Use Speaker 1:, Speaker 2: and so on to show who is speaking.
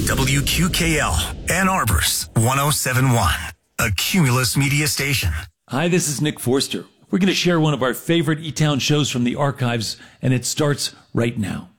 Speaker 1: WQKL, Ann Arbor's 1071, a Cumulus Media station.
Speaker 2: Hi, this is Nick Forster. We're going to share one of our favorite E-Town shows from the archives, and it starts right now.